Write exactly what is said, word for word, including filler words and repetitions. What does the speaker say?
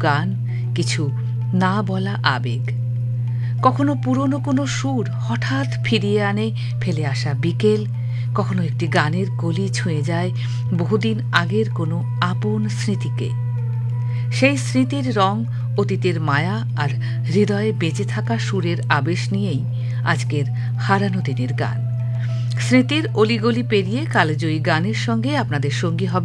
গান, কিছু না বলা আবেগ। কখনো পুরনো কোনো সুর হঠাৎ ফিরিয়ে আনে ফেলে আসা বিকেল, কখনো একটি গানের কলি ছুঁয়ে যায় বহুদিন আগের কোনো আপন স্মৃতিকে। সেই স্মৃতির রং, অতীতের মায়া আর হৃদয়ে বেঁচে থাকা সুরের আবেশ নিয়েই আজকের হারানো দিনের গান। স্মৃতির অলিগলি পেরিয়ে কালজয়ী গানের সঙ্গে আপনাদের সঙ্গী হবে